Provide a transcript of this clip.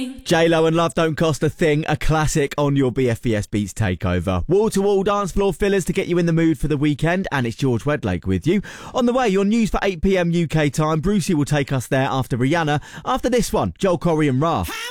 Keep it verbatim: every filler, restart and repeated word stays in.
J-Lo and Love Don't Cost a Thing, a classic on your B F B S Beats takeover. Wall-to-wall dance floor fillers to get you in the mood for the weekend, and it's George Wedlake with you. On the way, your news for eight p m U K time. Brucey will take us there after Rihanna. After this one, Joel Corey and Ra.